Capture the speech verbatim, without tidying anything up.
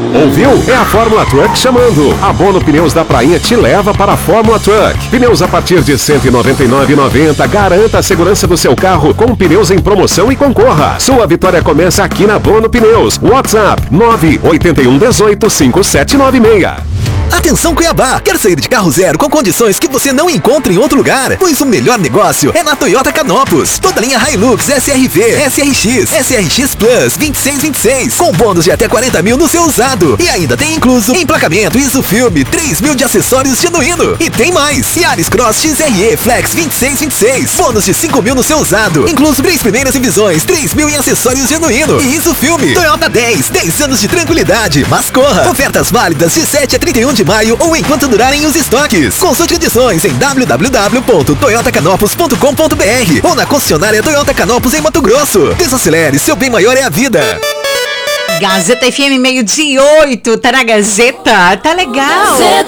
Ouviu? É a Fórmula Truck chamando. A Bono Pneus da Prainha te leva para a Fórmula Truck. Pneus a partir de cento e noventa e nove reais e noventa centavos. Garanta a segurança do seu carro com pneus em promoção e concorra. Sua vitória começa aqui na Bono Pneus. WhatsApp nove oito um um oito cinco sete nove seis. Atenção Cuiabá! Quer sair de carro zero com condições que você não encontra em outro lugar? Pois o melhor negócio é na Toyota Canopus. Toda linha Hilux, S R V, S R X, S R X Plus, vinte e seis vinte e seis, com bônus de até quarenta mil no seu usado. E ainda tem incluso emplacamento, ISOFilme, três mil de acessórios genuíno. E tem mais! Yaris Cross X R E Flex vinte e seis vinte e seis, bônus de cinco mil no seu usado. Incluso três primeiras revisões, três mil em acessórios genuíno. E ISOFilme. Toyota dez, dez anos de tranquilidade. Mas corra! Ofertas válidas de sete a trinta e um de maio ou enquanto durarem os estoques. Consulte edições em w w w ponto toyota canopus ponto com ponto b r ou na concessionária Toyota Canopus em Mato Grosso. Desacelere, seu bem maior é a vida. Gazeta F M, meio dia oito, tá na Gazeta, tá legal. Gazeta.